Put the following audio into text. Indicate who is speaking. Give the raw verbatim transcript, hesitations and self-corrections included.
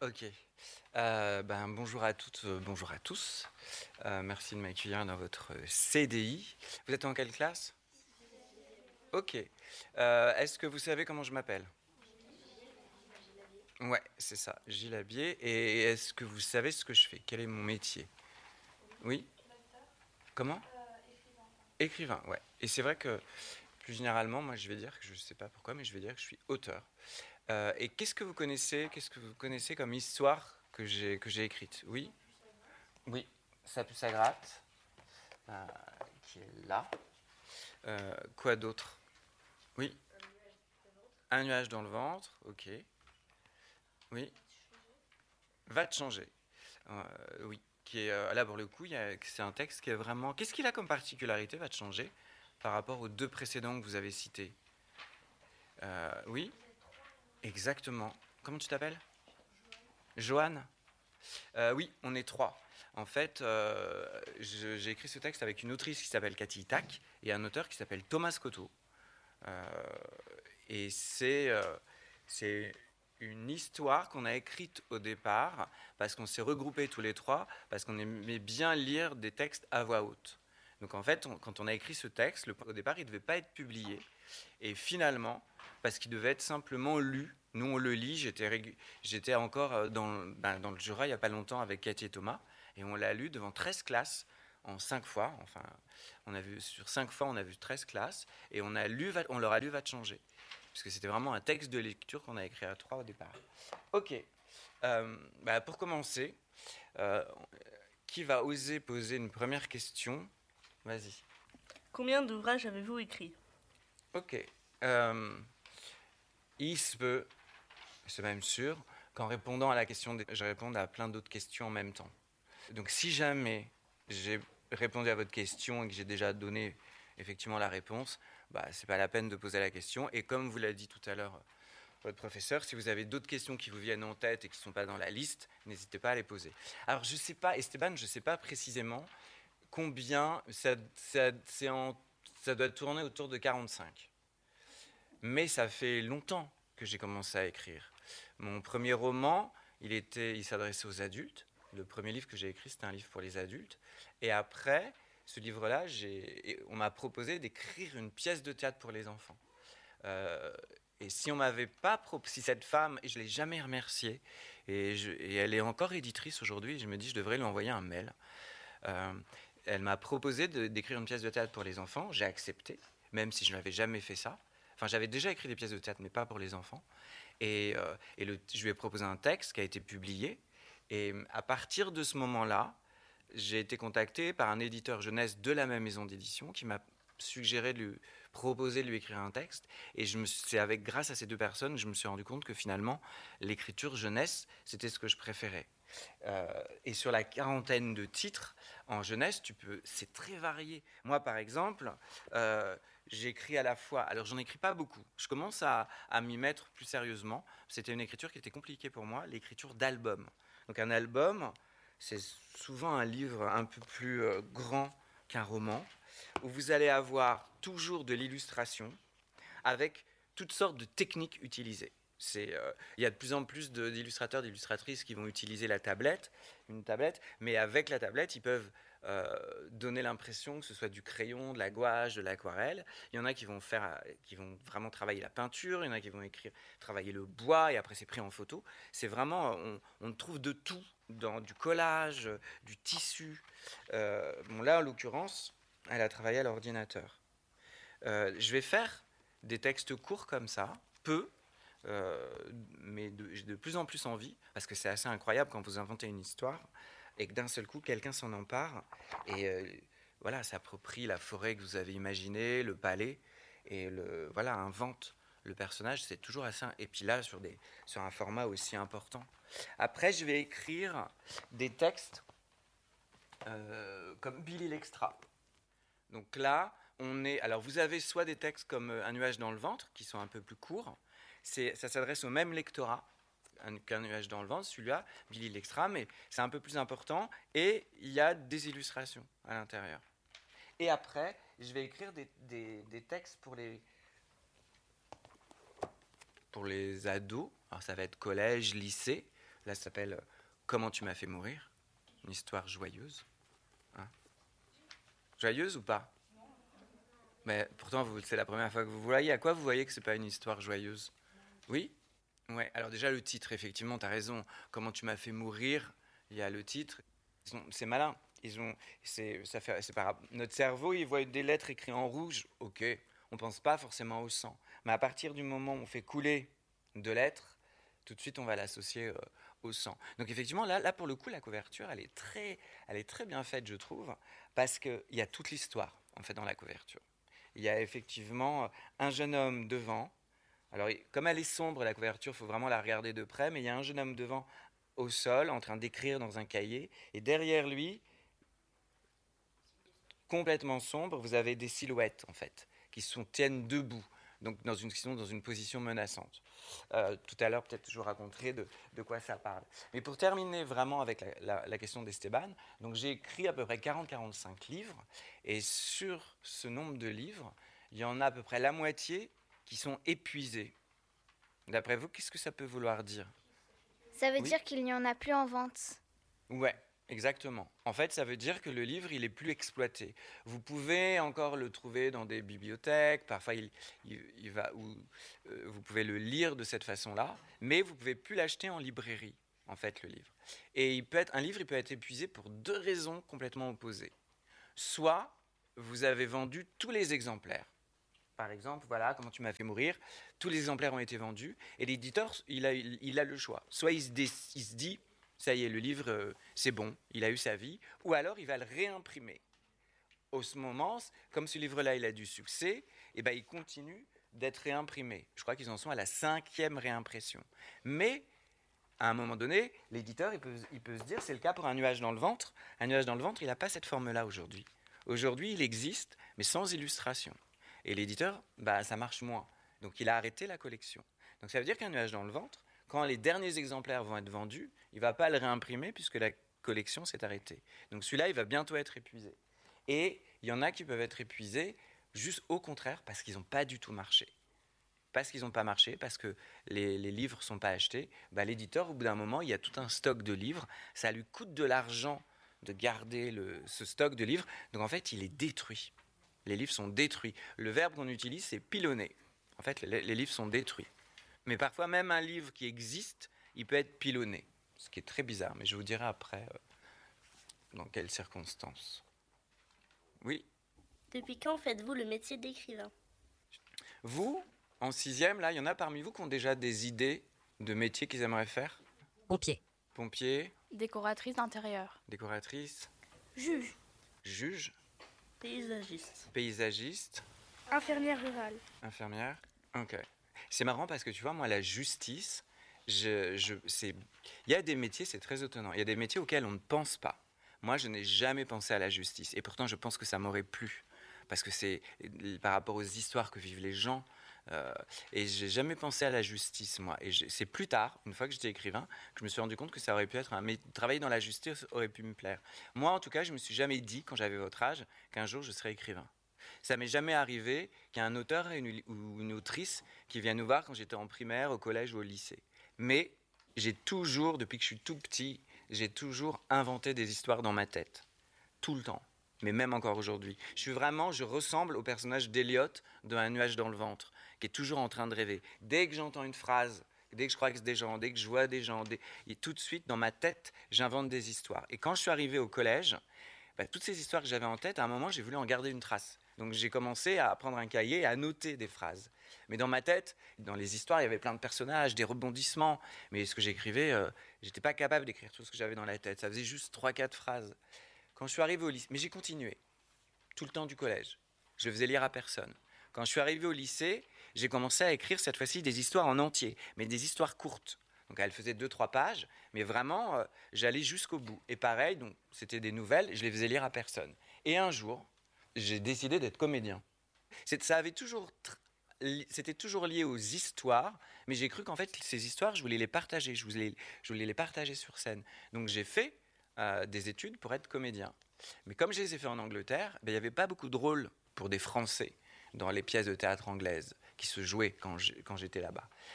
Speaker 1: Ok. Euh, ben, bonjour à toutes, euh, bonjour à tous. Euh, merci de m'accueillir dans votre C D I. Vous êtes en quelle classe? Ok. Euh, est-ce que vous savez comment je m'appelle? Ouais, c'est ça, Gilles Labier. Et est-ce que vous savez ce que je fais? Quel est mon métier? Oui? Comment? Écrivain, ouais. Et c'est vrai que plus généralement, moi je vais dire que je ne sais pas pourquoi, mais je vais dire que je suis auteur. Euh, et qu'est-ce que vous connaissez, qu'est-ce que vous connaissez comme histoire que j'ai que j'ai écrite? Oui? Oui. Ça pue, ça gratte. Euh, qui est là. Euh, quoi d'autre? Oui. Un nuage dans le ventre. Ok. Oui. Va te changer. Euh, oui. Qui est, euh, là, pour le coup, il y a- c'est un texte qui est vraiment. Qu'est-ce qu'il a comme particularité, va te changer, par rapport aux deux précédents que vous avez cités? Euh, Oui. Exactement. Comment tu t'appelles? Joanne. Euh, oui, on est trois. En fait, euh, je- j'ai écrit ce texte avec une autrice qui s'appelle Cathy Tack et un auteur qui s'appelle Thomas Cotto. Euh, et c'est euh, c'est une histoire qu'on a écrite au départ parce qu'on s'est regroupés tous les trois, parce qu'on aimait bien lire des textes à voix haute. Donc en fait, on- quand on a écrit ce texte, le- au départ, il ne devait pas être publié. Et finalement, parce qu'il devait être simplement lu, nous on le lit, j'étais, régu- j'étais encore euh, dans, ben, dans le Jura il n'y a pas longtemps avec Cathy et Thomas, et on l'a lu devant treize classes en cinq fois. Enfin, on a vu, sur cinq fois, on a vu treize classes, et on, a lu, on leur a lu Va te changer. Parce que c'était vraiment un texte de lecture qu'on a écrit à trois au départ. Ok. Euh, bah, pour commencer, euh, qui va oser poser une première question? Vas-y.
Speaker 2: Combien d'ouvrages avez-vous écrits?
Speaker 1: Ok. Euh, il se peut, c'est même sûr, qu'en répondant à la question, je réponde à plein d'autres questions en même temps. Donc si jamais j'ai répondu à votre question et que j'ai déjà donné effectivement la réponse, bah, c'est pas la peine de poser la question. Et comme vous l'a dit tout à l'heure votre professeur, si vous avez d'autres questions qui vous viennent en tête et qui ne sont pas dans la liste, n'hésitez pas à les poser. Alors je sais pas, Esteban, je ne sais pas précisément combien, ça, ça, c'est en, ça doit tourner autour de quarante-cinq. Mais ça fait longtemps que j'ai commencé à écrire. Mon premier roman, il, était, il s'adressait aux adultes. Le premier livre que j'ai écrit, c'était un livre pour les adultes. Et après, ce livre-là, j'ai, on m'a proposé d'écrire une pièce de théâtre pour les enfants. Euh, et si on m'avait pas pro- si cette femme, et je l'ai jamais remerciée, et, je, et elle est encore éditrice aujourd'hui, je me dis je devrais lui envoyer un mail. Euh, Elle m'a proposé de, d'écrire une pièce de théâtre pour les enfants, j'ai accepté, même si je n'avais jamais fait ça. Enfin, j'avais déjà écrit des pièces de théâtre, mais pas pour les enfants. Et, euh, et le, je lui ai proposé un texte qui a été publié. Et à partir de ce moment-là, j'ai été contacté par un éditeur jeunesse de la même maison d'édition qui m'a suggéré de lui proposer de lui écrire un texte. Et je me, c'est avec, grâce à ces deux personnes, je me suis rendu compte que finalement, l'écriture jeunesse, c'était ce que je préférais. Euh, et sur la quarantaine de titres en jeunesse, tu peux, c'est très varié. Moi, par exemple, euh, j'écris à la fois. Alors, j'en écris pas beaucoup. Je commence à, à m'y mettre plus sérieusement. C'était une écriture qui était compliquée pour moi, l'écriture d'album. Donc, un album, c'est souvent un livre un peu plus euh, grand qu'un roman, où vous allez avoir toujours de l'illustration avec toutes sortes de techniques utilisées. C'est, euh, il y a de plus en plus de, d'illustrateurs, d'illustratrices qui vont utiliser la tablette, une tablette, mais avec la tablette, ils peuvent euh, donner l'impression que ce soit du crayon, de la gouache, de l'aquarelle. Il y en a qui vont faire, qui vont vraiment travailler la peinture, il y en a qui vont écrire, travailler le bois et après c'est pris en photo. C'est vraiment, on, on trouve de tout dans du collage, du tissu. Euh, bon là, en l'occurrence, elle a travaillé à l'ordinateur. Euh, je vais faire des textes courts comme ça, peu, euh, mais de, j'ai de plus en plus envie, parce que c'est assez incroyable quand vous inventez une histoire et que d'un seul coup, quelqu'un s'en empare et euh, voilà, s'approprie la forêt que vous avez imaginée, le palais, et le, voilà, invente le personnage. C'est toujours assez. Et puis là, sur, des, sur un format aussi important. Après, je vais écrire des textes euh, comme Billy l'Extra. Donc là, on est. Alors, vous avez soit des textes comme euh, Un nuage dans le ventre, qui sont un peu plus courts. C'est, ça s'adresse au même lectorat qu'un nuage dans le ventre, celui-là, Billy l'Extra, mais c'est un peu plus important. Et il y a des illustrations à l'intérieur. Et après, je vais écrire des, des, des textes pour les, pour les ados. Alors, ça va être collège, lycée. Là, ça s'appelle euh, Comment tu m'as fait mourir, une histoire joyeuse. Hein? Joyeuse ou pas? Mais pourtant, vous, c'est la première fois que vous voyez. À quoi vous voyez que c'est pas une histoire joyeuse? Oui? Ouais, alors déjà le titre, effectivement, tu as raison. Comment tu m'as fait mourir, il y a le titre. Ils ont- C'est malin. Ils ont, c'est, ça fait, c'est pas, notre cerveau, il voit des lettres écrites en rouge. Ok, on pense pas forcément au sang. Mais à partir du moment où on fait couler de lettres, tout de suite, on va l'associer euh, au sang. Donc effectivement, là, là, pour le coup, la couverture, elle est très, elle est très bien faite, je trouve, parce qu'il y a toute l'histoire, en fait, dans la couverture. Il y a effectivement un jeune homme devant. Alors, comme elle est sombre, la couverture, il faut vraiment la regarder de près, mais il y a un jeune homme devant, au sol, en train d'écrire dans un cahier, et derrière lui, complètement sombre, vous avez des silhouettes, en fait, qui sont, tiennent debout, donc dans une, qui sont dans une position menaçante. Euh, tout à l'heure, peut-être je vous raconterai de, de quoi ça parle. Mais pour terminer vraiment avec la, la, la question d'Esteban, donc j'ai écrit à peu près quarante à quarante-cinq livres, et sur ce nombre de livres, il y en a à peu près la moitié qui sont épuisés. D'après vous, qu'est-ce que ça peut vouloir dire?
Speaker 3: Ça veut
Speaker 1: Oui.
Speaker 3: dire qu'il n'y en a plus en vente.
Speaker 1: Ouais, exactement. En fait, ça veut dire que le livre, il est plus exploité. Vous pouvez encore le trouver dans des bibliothèques, parfois il, il, il va, ou, euh, vous pouvez le lire de cette façon-là, mais vous pouvez plus l'acheter en librairie, en fait, le livre. Et il peut être, un livre, il peut être épuisé pour deux raisons complètement opposées. Soit vous avez vendu tous les exemplaires. Par exemple, voilà, Comment tu m'as fait mourir, tous les exemplaires ont été vendus, et l'éditeur, il a, il a le choix. Soit il se, dé, il se dit, ça y est, le livre, euh, c'est bon, il a eu sa vie, ou alors il va le réimprimer. Au ce moment, comme ce livre-là, il a du succès, et ben, il continue d'être réimprimé. Je crois qu'ils en sont à la cinquième réimpression. Mais, à un moment donné, l'éditeur, il peut, il peut se dire, c'est le cas pour Un nuage dans le ventre. Un nuage dans le ventre, il n'a pas cette forme-là aujourd'hui. Aujourd'hui, il existe, mais sans illustration. Et l'éditeur, bah, ça marche moins. Donc il a arrêté la collection. Donc ça veut dire qu'un nuage dans le ventre, quand les derniers exemplaires vont être vendus, il ne va pas le réimprimer puisque la collection s'est arrêtée. Donc celui-là, il va bientôt être épuisé. Et il y en a qui peuvent être épuisés juste au contraire parce qu'ils n'ont pas du tout marché. Parce qu'ils n'ont pas marché, parce que les, les livres ne sont pas achetés, bah, l'éditeur, au bout d'un moment, il y a tout un stock de livres. Ça lui coûte de l'argent de garder le, ce stock de livres. Donc en fait, il est détruit. Les livres sont détruits. Le verbe qu'on utilise, c'est pilonner. En fait, les, les livres sont détruits. Mais parfois, même un livre qui existe, il peut être pilonné. Ce qui est très bizarre, mais je vous dirai après euh, dans quelles circonstances. Oui.
Speaker 2: Depuis quand faites-vous le métier d'écrivain?
Speaker 1: Vous, en sixième, là, il y en a parmi vous qui ont déjà des idées de métiers qu'ils aimeraient faire?
Speaker 4: Pompier.
Speaker 1: Pompier.
Speaker 5: Décoratrice d'intérieur.
Speaker 1: Décoratrice.
Speaker 2: Juge.
Speaker 1: Juge.
Speaker 2: Paysagiste.
Speaker 1: Paysagiste.
Speaker 2: Infirmière rurale.
Speaker 1: Infirmière. Ok. C'est marrant parce que tu vois, moi, la justice, je, je, c'est... il y a des métiers, c'est très étonnant. Il y a des métiers auxquels on ne pense pas. Moi, je n'ai jamais pensé à la justice. Et pourtant, je pense que ça m'aurait plu. Parce que c'est par rapport aux histoires que vivent les gens. Euh, et j'ai jamais pensé à la justice, moi. Et c'est plus tard, une fois que j'étais écrivain, que je me suis rendu compte que ça aurait pu être un... Mais travailler dans la justice aurait pu me plaire. Moi, en tout cas, je me suis jamais dit, quand j'avais votre âge, qu'un jour je serais écrivain. Ça m'est jamais arrivé qu'il y ait un auteur une, ou une autrice qui vienne nous voir quand j'étais en primaire, au collège ou au lycée. Mais j'ai toujours, depuis que je suis tout petit, j'ai toujours inventé des histoires dans ma tête. Tout le temps. Mais même encore aujourd'hui. Je suis vraiment, je ressemble au personnage d'Eliot de Un nuage dans le ventre, qui est toujours en train de rêver. Dès que j'entends une phrase, dès que je crois que c'est des gens, dès que je vois des gens, dès... et tout de suite, dans ma tête, j'invente des histoires. Et quand je suis arrivé au collège, bah, toutes ces histoires que j'avais en tête, à un moment, j'ai voulu en garder une trace. Donc j'ai commencé à prendre un cahier et à noter des phrases. Mais dans ma tête, dans les histoires, il y avait plein de personnages, des rebondissements. Mais ce que j'écrivais, euh, j'étais pas capable d'écrire tout ce que j'avais dans la tête. Ça faisait juste trois quatre phrases. Quand je suis arrivé au lycée, mais j'ai continué, tout le temps du collège. Je le faisais lire à personne. Quand je suis arrivé au lycée, j'ai commencé à écrire cette fois-ci des histoires en entier, mais des histoires courtes. Donc elles faisaient deux trois pages, mais vraiment, euh, j'allais jusqu'au bout. Et pareil, donc, c'était des nouvelles, je les faisais lire à personne. Et un jour, j'ai décidé d'être comédien. C'est, ça avait toujours... Tr- C'était toujours lié aux histoires, mais j'ai cru qu'en fait, ces histoires, je voulais les partager, je voulais, je voulais les partager sur scène. Donc j'ai fait euh, des études pour être comédien. Mais comme je les ai fait en Angleterre, ben, il n'y avait pas beaucoup de rôles pour des Français dans les pièces de théâtre anglaises qui se jouaient quand, je, quand j'étais là-bas.